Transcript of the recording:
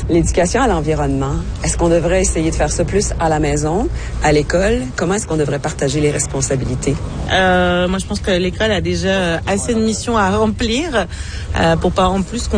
L'éducation à l'environnement, est-ce qu'on devrait essayer de faire ça plus à la maison, à l'école? Comment est-ce qu'on devrait partager les responsabilités? Moi, je pense que l'école a déjà assez de missions à remplir pour pas en plus qu'on